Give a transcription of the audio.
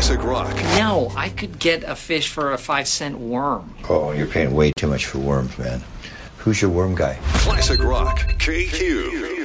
Classic Rock. No, I could get a fish for a 5-cent worm. Oh, you're paying way too much for worms, man. Who's your worm guy? Classic Rock. KQ.